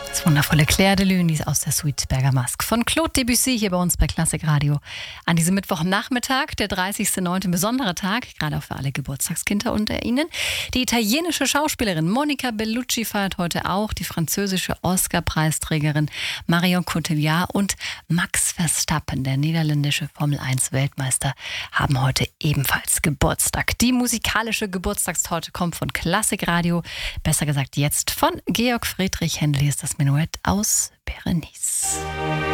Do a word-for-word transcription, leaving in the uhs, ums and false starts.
Das wundervolle Clair de Lune aus der Suite Bergamasque von Claude Debussy hier bei uns bei Klassik Radio. An diesem Mittwochnachmittag, der dreißigster neunte, ein besonderer Tag, gerade auch für alle Geburtstagskinder unter Ihnen. Die italienische Schauspielerin Monica Bellucci feiert heute auch, die französische Oscar-Preisträgerin Marion Cotillard und Max Verstappen, der niederländische Formel eins Weltmeister, haben heute ebenfalls Geburtstag. Die musikalische Geburtstagstorte kommt von Klassik Radio, besser gesagt jetzt von Georg Friedrich Händel. Hier ist das Menuett aus Berenice.